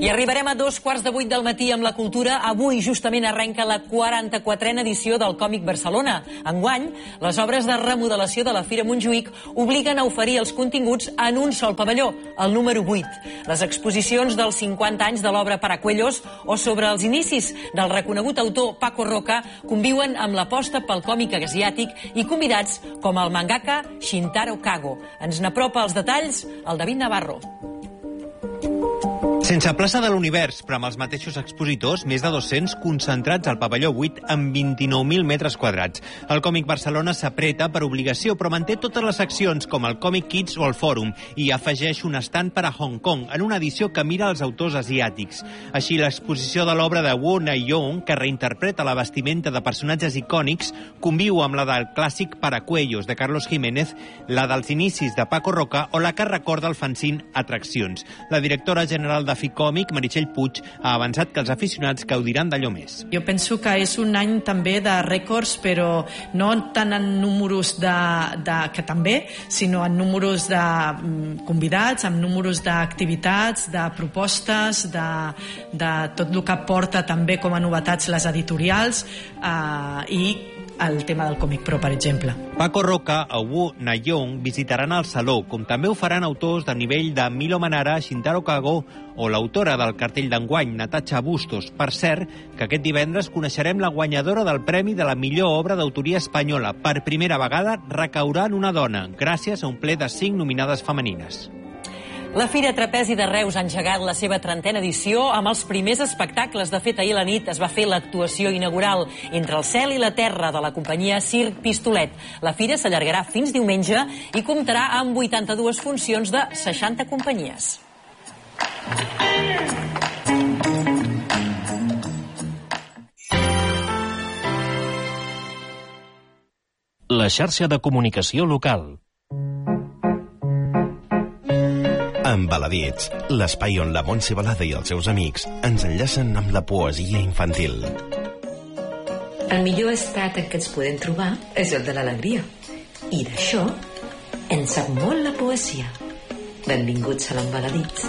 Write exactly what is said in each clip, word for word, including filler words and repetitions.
I arribarem a dos quarts de vuit del matí amb la cultura. Avui justament arrenca la quaranta-quatrena edició del Còmic Barcelona. Enguany, les obres de remodelació de la Fira Montjuïc obliguen a oferir els continguts en un sol pavelló, el número vuit. Les exposicions dels cinquanta anys de l'obra Paracuellos o sobre els inicis del reconegut autor Paco Roca conviuen amb l'aposta pel còmic asiàtic i convidats com el mangaka Shintaro Kago. Ens n'apropa els detalls el David Navarro. Sense plaça de l'univers, però amb els mateixos expositors, més de dos-cents concentrats al pavelló vuit amb vint-i-nou mil metres quadrats. El Còmic Barcelona s'apreta per obligació, però manté totes les seccions, com el Còmic Kids o el Fòrum, i afegeix un estand per a Hong Kong, en una edició que mira els autors asiàtics. Així, l'exposició de l'obra de Wu Naiyong, que reinterpreta la vestimenta de personatges icònics, conviu amb la del clàssic Paracuellos, de Carlos Jiménez, la dels inicis de Paco Roca o la que recorda el fanzine Atraccions. La directora general de Ficòmic, Meritxell Puig, ha avançat que els aficionats gaudiran d'allò més. Jo penso que és un any també de rècords, però no tant en números de, de, que també, sinó en números de convidats, en números d'activitats, de propostes, de, de tot el que porta també com a novetats les editorials eh, i el tema del Còmic Pro, per exemple. Paco Roca o Wu Naiyong visitaran el Saló, com també ho faran autors de nivell de Milo Manara, Shintaro Kago o l'autora del cartell d'enguany, Natacha Bustos. Per cert, que aquest divendres coneixerem la guanyadora del Premi de la millor obra d'autoria espanyola. Per primera vegada recaurà en una dona, gràcies a un ple de cinc nominades femenines. La Fira Trapezi de Reus ha engegat la seva trentena edició amb els primers espectacles. De fet, ahir a la nit es va fer l'actuació inaugural Entre el cel i la terra de la companyia Circ Pistolet. La fira s'allargarà fins diumenge i comptarà amb vuitanta-dues funcions de seixanta companyies. La xarxa de comunicació local. Embaladits, l'espai on la Montse Balada i els seus amics ens enllacen amb la poesia infantil. El millor estat en què ens podem trobar és el de l'alegria. I d'això en sap molt la poesia. Benvinguts a l'Embaladits.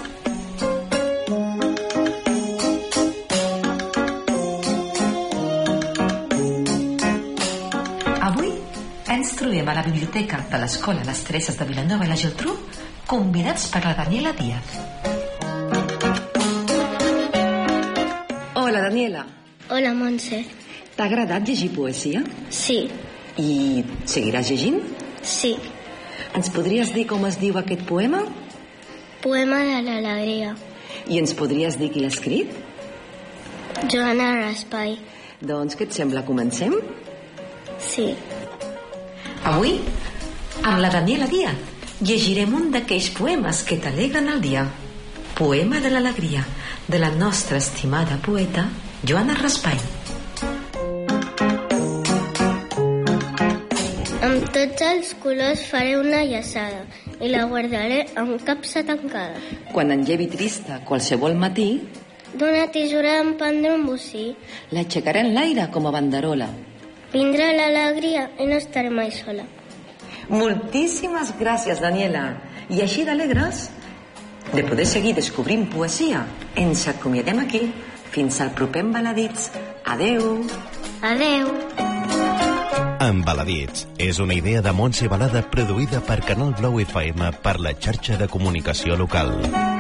Avui ens trobem a la biblioteca de l'Escola Les Tereses de Vilanova i la Geltrú, convidats per la Daniela Díaz. Hola, Daniela. Hola, Montse. T'ha agradat llegir poesia? Sí. I seguiràs llegint? Sí. Ens podries dir com es diu aquest poema? Poema de l'alegria. I ens podries dir qui l'ha escrit? Joana Raspai. Doncs què et sembla, comencem? Sí. Avui, amb la Daniela Díaz, llegirem un d'aquells poemes que t'alegren el dia. Poema de l'alegria, de la nostra estimada poeta Joana Raspai. Amb tots els colors faré una llaçada i la guardaré amb capsa tancada. Quan en llevi trista qualsevol matí, d'una tisora em prendré un bocí. l'aixecaré en l'aire com a banderola. Vindrà l'alegria i no estaré mai sola. Moltíssimes gràcies, Daniela. I així d'alegres de poder seguir descobrint poesia, ens acomiadem aquí. Fins al proper Embaladits. Adeu. Adeu. Embaladits és una idea de Montse Balada produïda per Canal Blau F M per la xarxa de comunicació local.